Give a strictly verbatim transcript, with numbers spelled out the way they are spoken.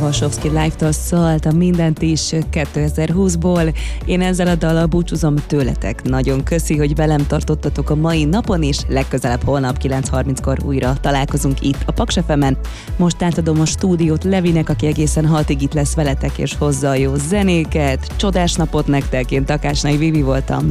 Varsovszky Live-tól szólt a Mindent is kétezer-húszból. Én ezzel a dallal búcsúzom tőletek. Nagyon köszi, hogy velem tartottatok a mai napon, és legközelebb holnap kilenc harminckor újra találkozunk itt a Paks ef emen. Most átadom a stúdiót Levinek, aki egészen hatig itt lesz veletek, és hozza a jó zenéket. Csodás napot nektek, én Takácsnai Vivi voltam.